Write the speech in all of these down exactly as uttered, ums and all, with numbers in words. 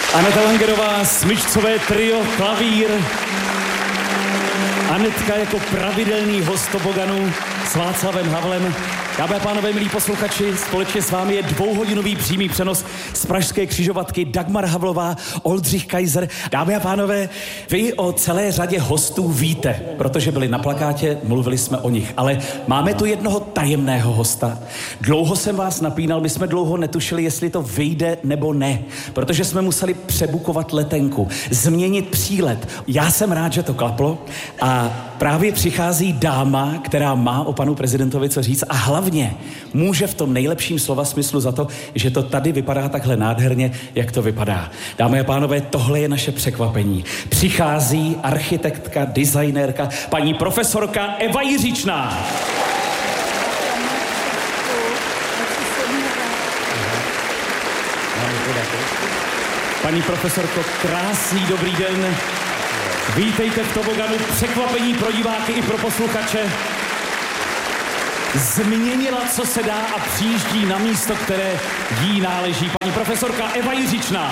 Aneta Langerová, smyčcové trio, klavír. Anetka jako pravidelný host toboganu s Václavem Havlem. Dámy a pánové, milí posluchači, společně s vámi je dvouhodinový přímý přenos z pražské křižovatky Dagmar Havlová, Oldřich Kaiser. Dámy a pánové, vy o celé řadě hostů víte, protože byli na plakátě, mluvili jsme o nich, ale máme tu jednoho tajemného hosta. Dlouho jsem vás napínal, my jsme dlouho netušili, jestli to vyjde nebo ne, protože jsme museli přebukovat letenku, změnit přílet. Já jsem rád, že to klaplo a právě přichází dáma, která má o panu prezidentovi co říct a hlavně může v tom nejlepším slova smyslu za to, že to tady vypadá takhle nádherně, jak to vypadá. Dámy a pánové, tohle je naše překvapení. Přichází architektka, designérka, paní profesorka Eva Jiříčná. Paní profesorko, krásný dobrý den. Vítejte v toboganu, překvapení pro diváky i pro posluchače. Změnila, co se dá a přijíždí na místo, které jí náleží. Paní profesorka Eva Jiříčná.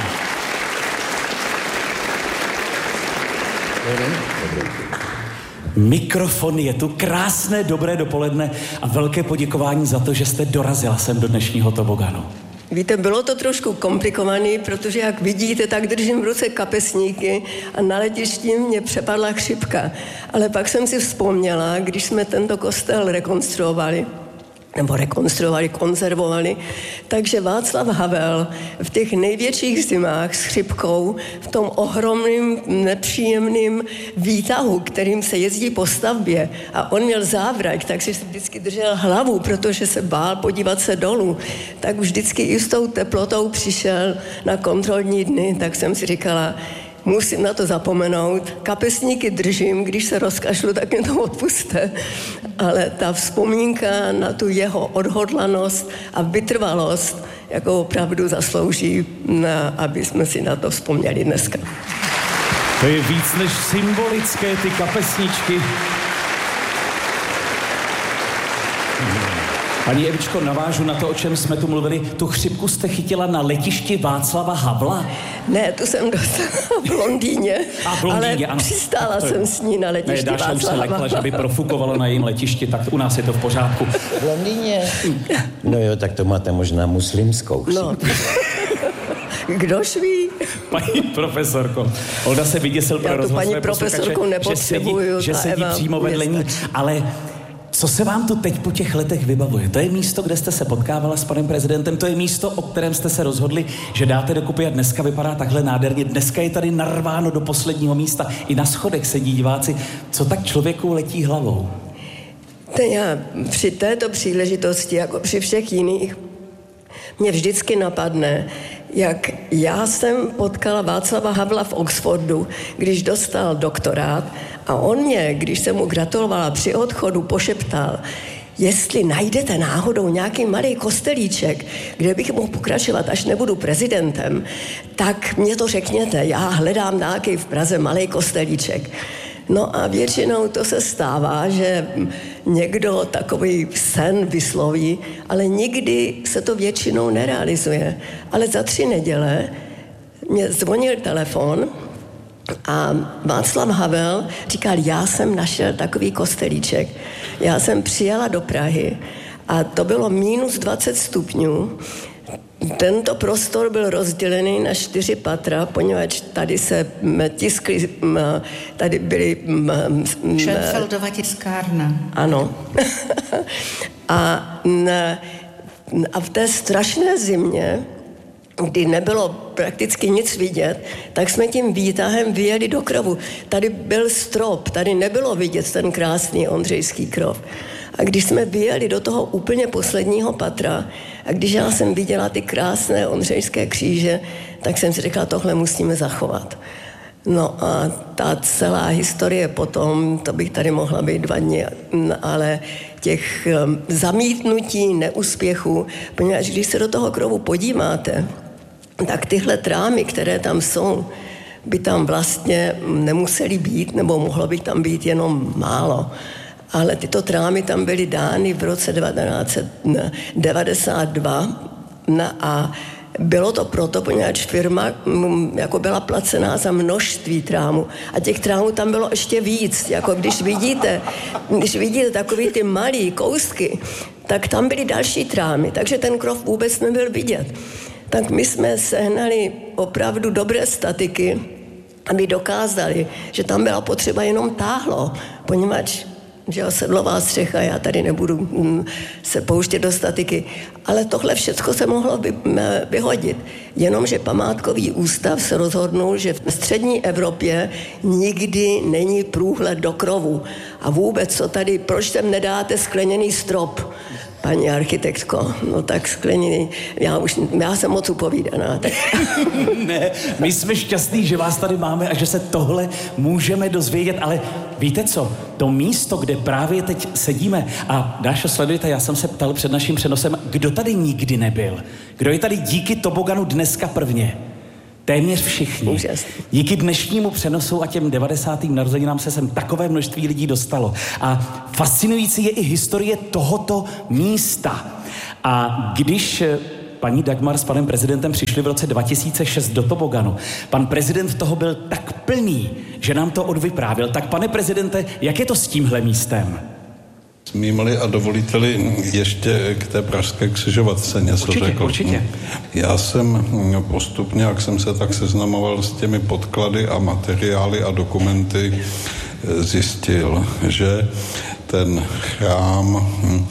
Mikrofon je tu, krásné, dobré dopoledne a velké poděkování za to, že jste dorazila sem do dnešního toboganu. Víte, bylo to trošku komplikované, protože jak vidíte, tak držím v ruce kapesníky a na letišti mě přepadla chřipka. Ale pak jsem si vzpomněla, když jsme tento kostel rekonstruovali, nebo rekonstruovali, konzervovali, takže Václav Havel v těch největších zimách s chřipkou, v tom ohromným, nepříjemným výtahu, kterým se jezdí po stavbě, a on měl závrak, tak si vždycky držel hlavu, protože se bál podívat se dolů, tak vždycky i s tou teplotou přišel na kontrolní dny, tak jsem si říkala, musím na to zapomenout. Kapesníky držím, když se rozkašlu, tak mě to odpuste. Ale ta vzpomínka na tu jeho odhodlanost a vytrvalost jako opravdu zaslouží, na, aby jsme si na to vzpomněli dneska. To je víc než symbolické, ty kapesničky. Paní Evičko, navážu na to, o čem jsme tu mluvili. Tu chřipku jste chytila na letišti Václava Havla? Ne, tu jsem dostala v Londýně, A v Londýně, ale ano. přistála jsem s ní na letišti ne, Dáša už se lekla, že by profukovala na jejím letišti, tak u nás je to v pořádku. V Londýně? No jo, tak to máte možná muslimskou chřipku. No. Kdož ví? Paní profesorko, Olda se vyděsil pro rozhlas své posluchače, že sedí, že sedí přímo vedle ní, ale co se vám tu teď po těch letech vybavuje? To je místo, kde jste se potkávala s panem prezidentem, to je místo, o kterém jste se rozhodli, že dáte dokupy a dneska vypadá takhle nádherně. Dneska je tady narváno do posledního místa. I na schodech sedí diváci. Co tak člověku letí hlavou? To já při této příležitosti, jako při všech jiných, mě vždycky napadne, jak já jsem potkala Václava Havla v Oxfordu, když dostal doktorát, a on mě, když jsem mu gratulovala při odchodu, pošeptal, jestli najdete náhodou nějaký malý kostelíček, kde bych mohl pokračovat, až nebudu prezidentem, tak mě to řekněte, já hledám nějaký v Praze malý kostelíček. No a většinou to se stává, že někdo takový sen vysloví, ale nikdy se to většinou nerealizuje. Ale za tři neděle mě zvonil telefon a Václav Havel říkal, já jsem našel takový kostelíček. Já jsem přijela do Prahy a to bylo minus dvacet stupňů. Tento prostor byl rozdělený na čtyři patra, poněvadž tady se tiskly, tady byly... Schönfeldova tiskárna. Ano. a, a v té strašné zimě, kdy nebylo prakticky nic vidět, tak jsme tím výtahem vyjeli do krovu. Tady byl strop, tady nebylo vidět ten krásný Ondřejský krov. A když jsme vyjeli do toho úplně posledního patra a když já jsem viděla ty krásné Ondřejské kříže, tak jsem si řekla, tohle musíme zachovat. No a ta celá historie potom, to bych tady mohla být dva dny, ale těch zamítnutí, neúspěchů, poněvadž když se do toho krovu podíváte, tak tyhle trámy, které tam jsou, by tam vlastně nemusely být, nebo mohlo by tam být jenom málo. Ale tyto trámy tam byly dány v roce devatenáct set devadesát dva a Bylo to proto, poněvadž firma m, jako byla placená za množství trámů. A těch trámů tam bylo ještě víc. Jako když vidíte, když vidíte takový ty malý kousky, tak tam byly další trámy, takže ten krov vůbec nebyl vidět. Tak my jsme sehnali opravdu dobré statiky, aby dokázali, že tam byla potřeba jenom táhlo, poněvadž že sedlová střecha, já tady nebudu mm, se pouštět do statiky, ale tohle všechno se mohlo vy, vyhodit. Jenomže památkový ústav se rozhodnul, že v střední Evropě nikdy není průhled do krovu. A vůbec, co tady, proč tam nedáte skleněný strop, paní architektko? No tak skleněný, já už, já jsem moc upovídaná. Tak. Ne, my jsme šťastní, že vás tady máme a že se tohle můžeme dozvědět, ale víte co, to místo, kde právě teď sedíme, a Dášo, sledujte, já jsem se ptal před naším přenosem, kdo tady nikdy nebyl? Kdo je tady díky toboganu dneska prvně? Téměř všichni. Úžasný. Díky dnešnímu přenosu a těm devadesátým narozeninám se sem takové množství lidí dostalo. A fascinující je i historie tohoto místa. A když paní Dagmar s panem prezidentem přišli v roce dva tisíce šest do toboganu, pan prezident toho byl tak plný, že nám to odvyprávěl. Tak pane prezidente, jak je to s tímhle místem? Smím-li a dovolíte-li ještě k té pražské křižovatce něco určitě, řekl. Určitě. Já jsem postupně, jak jsem se tak seznamoval s těmi podklady a materiály a dokumenty, zjistil, že ten chrám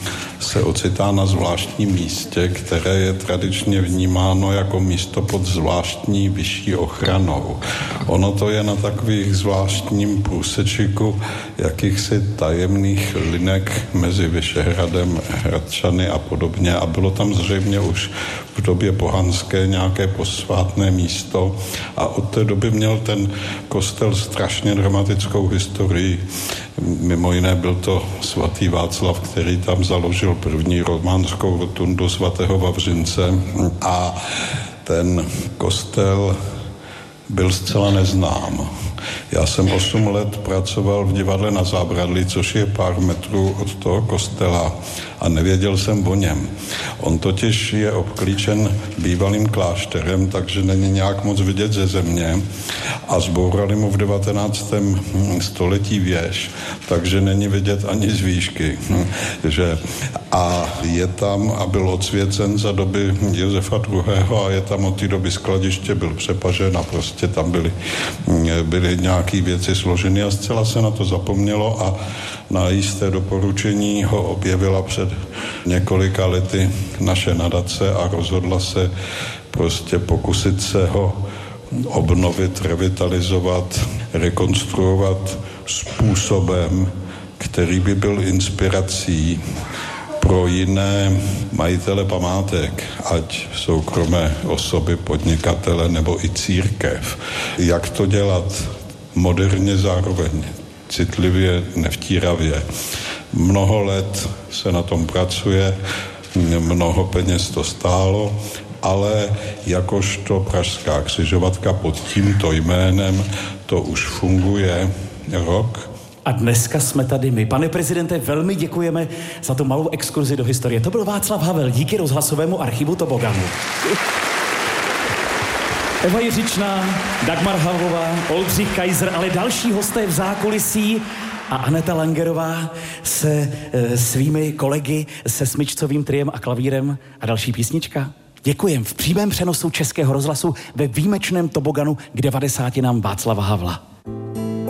se ocitá na zvláštním místě, které je tradičně vnímáno jako místo pod zvláštní vyšší ochranou. Ono to je na takových zvláštním průsečiku jakýchsi tajemných linek mezi Vyšehradem, Hradčany a podobně. A bylo tam zřejmě už v době pohanské nějaké posvátné místo. A od té doby měl ten kostel strašně dramatickou historii. Mimo jiné byl to svatý Václav, který tam založil první románskou rotundu svatého Vavřince a ten kostel byl zcela neznám. Já jsem osm let pracoval v divadle na Zábradlí, což je pár metrů od toho kostela a nevěděl jsem o něm. On totiž je obklíčen bývalým klášterem, takže není nějak moc vidět ze země a zbourali mu v devatenáctém století věž, takže není vidět ani z výšky. Že a je tam a byl odsvěcen za doby Josefa druhého. a je tam od té doby skladiště, byl přepažen a prostě tam byly, byly nějaké věci složeny a zcela se na to zapomnělo a na jisté doporučení ho objevila před několika lety naše nadace a rozhodla se prostě pokusit se ho obnovit, revitalizovat, rekonstruovat způsobem, který by byl inspirací pro jiné majitele památek, ať soukromé osoby, podnikatele nebo i církev. Jak to dělat moderně zároveň, citlivě, nevtíravě. Mnoho let se na tom pracuje, mnoho peněz to stálo, ale jakožto pražská křižovatka pod tímto jménem to už funguje rok. A dneska jsme tady my. Pane prezidente, velmi děkujeme za tu malou exkurzi do historie. To byl Václav Havel, díky rozhlasovému archivu Toboganu. Eva Jiřičná, Dagmar Havlová, Oldřich Kaiser, ale další hosté v zákulisí a Aneta Langerová se e, svými kolegy se smyčcovým triem a klavírem a další písnička. Děkujem v přímém přenosu Českého rozhlasu ve výjimečném Toboganu k devadesátinám Václava Havla.